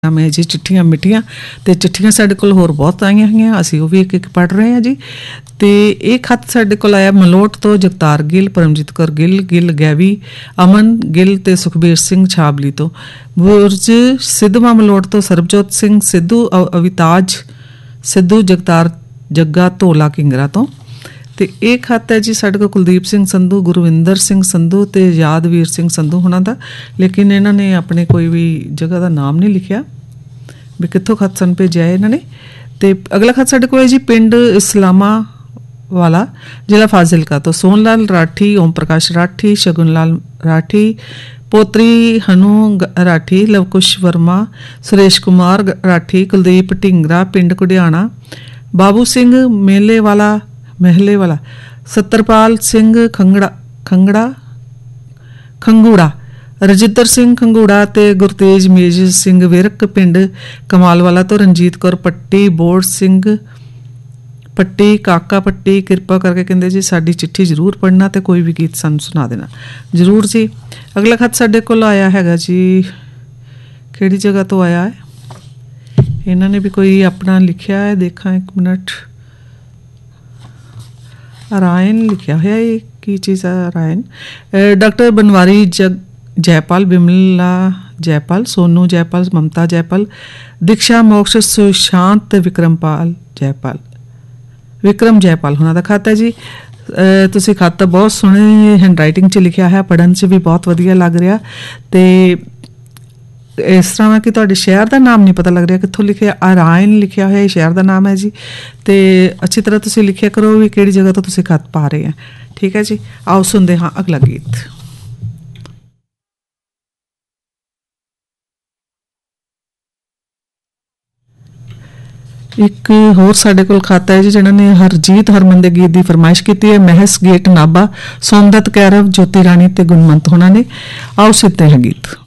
में जी चिट्ठियां मिट्टियां ते चिट्ठियां साडे कोल होर बहुत आईयां हैं, असीं वो भी एक एक पढ़ रहे हैं जी। तो ये खत साडे कोल आया मलोट तो जगतार गिल, परमजीत कौर गिल, गिल गैवी, अमन गिल ते सुखबीर सिंह छाबली तो, बुरज सिद्धवा मलोट तो सरबजोत सिंह सिद्धू, अविताज सिद्धू, जगतार जग्गा धोला किंगरा तो। तो ये खत है जी साडे कोल कुलदीप सिंह संधू, गुरविंदर सिंह संधू ते यादवीर सिंह संधू होना दा, लेकिन इन्होंने अपने कोई भी जगह का नाम नहीं लिखिया भी कित्थों खत सन भेजा है इन्होंने। तो अगला खत साडे कोल है जी पिंड इस्लामा वाला, जिला फाजिलका तो सोनलाल राठी, ओम प्रकाश राठी, शगुनलाल राठी, पोत्री हनु राठी, लवकुश वर्मा, सुरेश कुमार राठी, कुलदीप ढिंगरा, पिंड कुडियाना, बाबू सिंह मेले वाला महले वाला, सत्तरपाल सिंह खंगूड़ा, रजिंदर सिंह खंगूड़ा ते गुरतेज मेज सिंह विरक, पिंड कमाल वाला तो रंजीत कौर पट्टी, बोर्ड सिंह पट्टी, काका पट्टी, कृपा करके कहते जी साडी चिट्ठी जरूर पढ़ना तो कोई भी गीत सानू सुना देना जरूर जी। अगला खत साडे कोल आया हैगा जी, किहड़ी जगह तो आया है, इन्होंने भी कोई अपना लिखिया है, देखा एक मिनट, रायन लिखा है, ये की चीज़ है रायन। डॉक्टर बनवारी जयपाल, बिमला जयपाल, सोनू जयपाल, ममता जयपाल, दीक्षा मोक्ष सुशांत, विक्रम जयपाल होना दा खाता जी। तुसी खाता बहुत सोहने हैंड राइटिंग च लिखा है, पढ़न च भी बहुत वधिया लग रहा। तो इस तरह कि तुहाडे शहर का नाम नहीं पता लग रहा कित्थों लिखिया, आरायन लिखा होया शहर का नाम है जी। तो अच्छी तरह तुसी लिखिया करो भी किहड़ी जगह तो तुसी खत पा रहे हैं, ठीक है जी। आओ सुनते हाँ अगला गीत। एक होर साडे कोल खाता है जी, जिन्होंने हरजीत हरमन दे गीत की फरमाइश की है, महस गेट नाभा, सोमदत्त कैरव, ज्योति राणी ते गुणवंत होना ने। आओ सुनते हैं गीत।